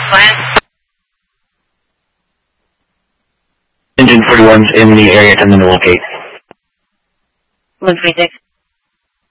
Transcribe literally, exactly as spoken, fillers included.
Plan. Engine forty-one's in the area, ten to locate. one three six.